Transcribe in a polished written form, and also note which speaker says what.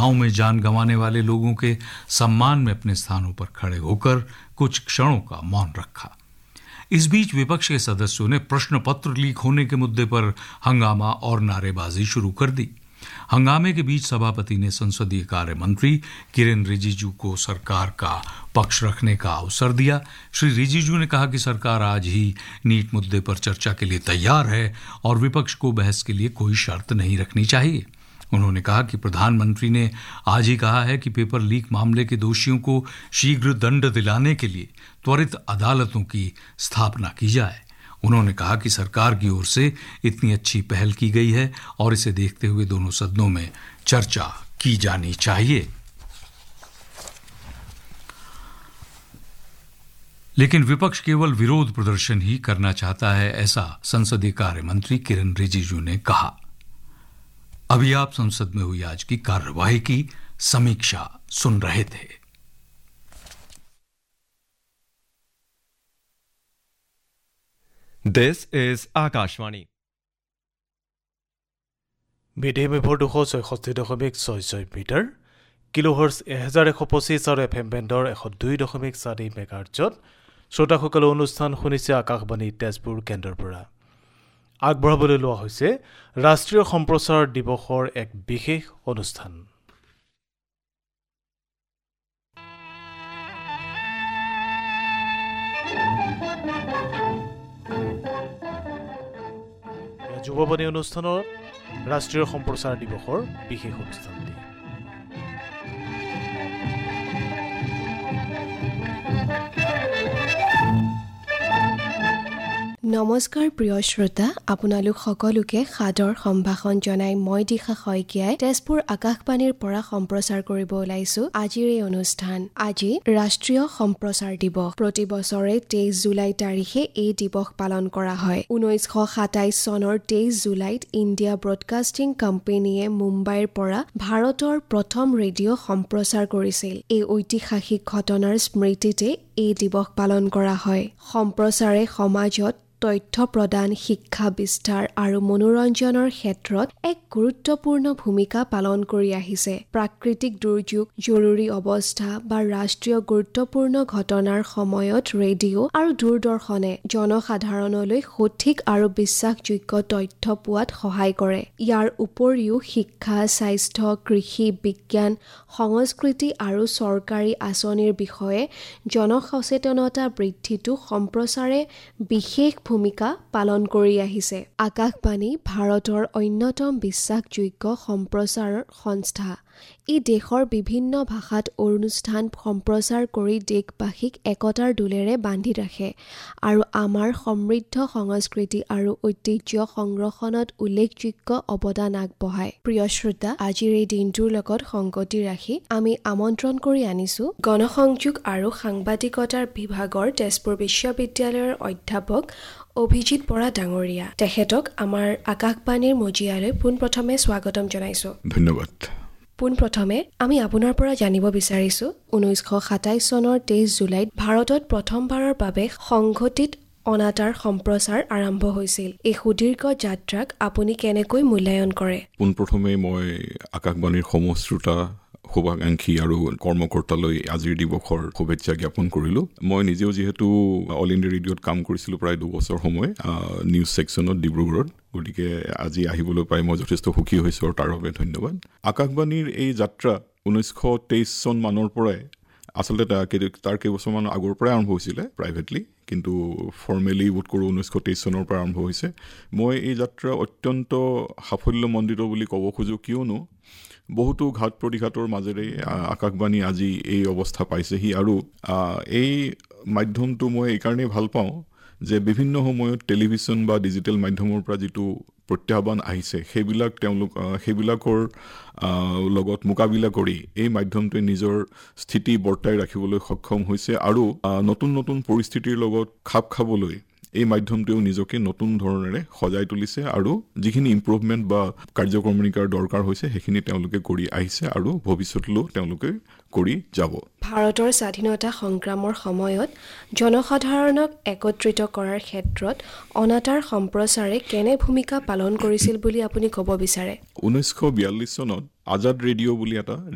Speaker 1: घटनाओं में जान गंवाने वाले लोगों के सम्मान में अपने स्थानों पर खड़े होकर कुछ क्षणों का मौन रखा। इस बीच विपक्ष के सदस्यों ने प्रश्न पत्र लीक होने के मुद्दे पर हंगामा और नारेबाजी शुरू कर दी। हंगामे के बीच सभापति ने संसदीय कार्य मंत्री किरेन रिजिजू को सरकार का पक्ष रखने का अवसर दिया। श्री रिजिजू ने कहा कि सरकार आज ही नीट मुद्दे पर चर्चा के लिए तैयार है और विपक्ष को बहस के लिए कोई शर्त नहीं रखनी चाहिए। उन्होंने कहा कि प्रधानमंत्री ने आज ही कहा है कि पेपर लीक मामले के दोषियों को शीघ्र दंड दिलाने के लिए त्वरित अदालतों की स्थापना की जाए। उन्होंने कहा कि सरकार की ओर से इतनी अच्छी पहल की गई है और इसे देखते हुए दोनों सदनों में चर्चा की जानी चाहिए। लेकिन विपक्ष केवल विरोध प्रदर्शन ही करना चाहता है, ऐसा संसदीय कार्य मंत्री किरेन रिजिजू ने कहा। अभी आप संसद में हुई आज की कार्यवाही की समीक्षा सुन रहे थे।
Speaker 2: This is Akashvani.
Speaker 3: Medium ৱেভৰ 266.66 metre, কিলোহাৰ্টজ 1125 আৰু FM বেণ্ডৰ 102.4 মেগাহাৰ্টজত শ্ৰোতাসকলে অনুষ্ঠান শুনিছে আকাশবাণী তেজপুৰ কেন্দ্ৰৰ পৰা। আগবঢ়াবলৈ লোৱা হৈছে ৰাষ্ট্ৰীয় সম্প্ৰচাৰ দিৱসৰ এক বিশেষ অনুষ্ঠান। যুৱবাণী অনুষ্ঠানৰ ৰাষ্ট্ৰীয় সম্প্ৰচাৰ দিৱসৰ বিশেষ অনুষ্ঠান।
Speaker 4: নমস্কাৰ প্ৰিয় শ্ৰোতা, আপোনালোক সকলোকে সাদৰ সম্ভাষণ জনাই মই দিশা শইকীয়াই তেজপুৰ আকাশবাণীৰ পৰা সম্প্ৰচাৰ কৰিব ওলাইছো আজিৰ এই অনুষ্ঠান। আজি ৰাষ্ট্ৰীয় সম্প্ৰচাৰ দিৱস। প্ৰতি বছৰে 23 জুলাই তাৰিখে এই দিৱস পালন কৰা হয়। 1927 চনৰ 23 জুলাইত ইণ্ডিয়া ব্ৰডকাষ্টিং কোম্পানীয়ে মুম্বাইৰ পৰা ভাৰতৰ প্ৰথম ৰেডিঅ' সম্প্ৰচাৰ কৰিছিল। এই ঐতিহাসিক ঘটনাৰ স্মৃতিতে এই দিৱস পালন কৰা হয়। সম্প্ৰচাৰে সমাজত তথ্য প্ৰদান, শিক্ষা বিস্তাৰ আৰু মনোৰঞ্জনৰ ক্ষেত্ৰত এক গুৰুত্বপূৰ্ণ ভূমিকা পালন কৰি আহিছে। প্ৰাকৃতিক দুৰ্যোগ, জৰুৰী অৱস্থা বা ৰাষ্ট্ৰীয় গুৰুত্বপূৰ্ণ ঘটনাৰ সময়ত ৰেডিঅ' আৰু দূৰদৰ্শনে জনসাধাৰণলৈ সঠিক আৰু বিশ্বাসযোগ্য তথ্য পোৱাত সহায় কৰে। ইয়াৰ উপৰিও শিক্ষা, স্বাস্থ্য, কৃষি, বিজ্ঞান, সংস্কৃতি আৰু চৰকাৰী আঁচনিৰ বিষয়ে জনসচেতনতা বৃদ্ধিতো সম্প্ৰচাৰে বিশেষ ভূমিকা পালন কৰি আহিছে। আকাশবাণী ভাৰতৰ অন্যতম বিশ্বাসযোগ্য সম্প্ৰচাৰ সংস্থা। ই দেশৰ বিভিন্ন ভাষাত অনুষ্ঠান সম্প্ৰচাৰ কৰি দেশবাসীক একতাৰ দোলেৰে বান্ধি ৰাখে আৰু আমাৰ সমৃদ্ধ সংস্কৃতি আৰু ঐতিহ্য সংৰক্ষণত উল্লেখযোগ্য অৱদান আগবঢ়ায়। প্ৰিয় শ্ৰোতা, আজিৰ এই দিনটোৰ লগত সংগতি ৰাখি আমি আমন্ত্ৰণ কৰি আনিছো গণসংযোগ আৰু সাংবাদিকতাৰ বিভাগৰ তেজপুৰ বিশ্ববিদ্যালয়ৰ অধ্যাপক অভিজিত বৰা ডাঙৰীয়া। তেখেতক আমাৰ আকাশবাণীৰ মজিয়ালৈ পোনপ্ৰথমে স্বাগতম জনাইছো।
Speaker 5: ধন্যবাদ।
Speaker 4: পোনপ্ৰথমে আমি আপোনাৰ পৰা জানিব বিচাৰিছো 1927 চনৰ 23 জুলাইত ভাৰতত প্ৰথমবাৰৰ বাবে সংঘটিত অনাতাঁৰ সম্প্ৰচাৰ আৰম্ভ হৈছিল। এই সুদীৰ্ঘ যাত্ৰাক আপুনি কেনেকৈ মূল্যায়ন কৰে?
Speaker 5: পোনপ্ৰথমে মই আকাশবাণীৰ সমশ্ৰোতা, শুভাকাংক্ষী আৰু কৰ্মকৰ্তালৈ আজিৰ দিৱসৰ শুভেচ্ছা জ্ঞাপন কৰিলোঁ। মই নিজেও যিহেতু অল ইণ্ডিয়া ৰেডিঅ'ত কাম কৰিছিলোঁ প্ৰায় 2 বছৰ সময় নিউজ ছেকশ্যনত ডিব্ৰুগড়ত, গতিকে আজি আহিবলৈ পাই মই যথেষ্ট সুখী হৈছোঁ আৰু তাৰ বাবে ধন্যবাদ। আকাশবাণীৰ এই যাত্ৰা 1923 চন মানৰ পৰাই আচলতে তাৰ কেইবছৰমান আগৰ পৰাই আৰম্ভ হৈছিলে প্ৰাইভেটলি, কিন্তু ফৰ্মেলি বোধ কৰোঁ 1923 চনৰ পৰা আৰম্ভ হৈছে। মই এই যাত্ৰা অত্যন্ত সাফল্যমণ্ডিত বুলি ক'ব খোজোঁ, কিয়নো বহুতো ঘাট প্ৰতিঘাতৰ মাজেৰে আকাশবাণী আজি এই অৱস্থা পাইছেহি। আৰু এই মাধ্যমটো মই এইকাৰণেই ভাল পাওঁ যে বিভিন্ন সময়ত টেলিভিশ্যন বা ডিজিটেল মাধ্যমৰ পৰা যিটো প্ৰত্যাহ্বান আহিছে সেইবিলাকৰ লগত মোকাবিলা কৰি এই মাধ্যমটোৱে নিজৰ স্থিতি বৰ্তাই ৰাখিবলৈ সক্ষম হৈছে আৰু নতুন নতুন পৰিস্থিতিৰ লগত খাপ খাবলৈ এই মাধ্যমটোৱেও নিজকে নতুন ধৰণেৰে সজাই তুলিছে আৰু যিখিনি ইম্প্ৰুভমেণ্ট বা কাৰ্যক্ৰমণিকাৰ দৰকাৰ হৈছে সেইখিনি তেওঁলোকে কৰি আহিছে আৰু ভৱিষ্যতলৈও তেওঁলোকে কৰি যাব।
Speaker 4: ভাৰতৰ স্বাধীনতা সংগ্ৰামৰ সময়ত জনসাধাৰণক একত্ৰিত কৰাৰ ক্ষেত্ৰত অনাতাঁৰ সম্প্ৰচাৰে কেনে ভূমিকা পালন কৰিছিল বুলি আপুনি ক'ব বিচাৰে?
Speaker 5: 1942 চনত আজাদ ৰেডিঅ' বুলি এটা